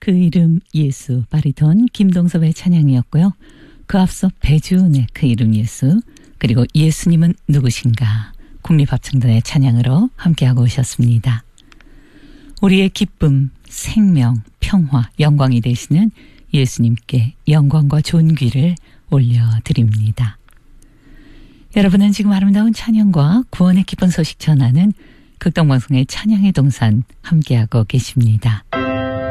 그 이름 예수, 바리톤 김동섭의 찬양이었고요. 그 앞서 배주은의 그 이름 예수, 그리고 예수님은 누구신가, 국립합창단의 찬양으로 함께하고 오셨습니다. 우리의 기쁨, 생명, 평화, 영광이 되시는 예수님께 영광과 존귀를 올려드립니다. 여러분은 지금 아름다운 찬양과 구원의 기쁜 소식 전하는 극동방송의 찬양의 동산 함께하고 계십니다.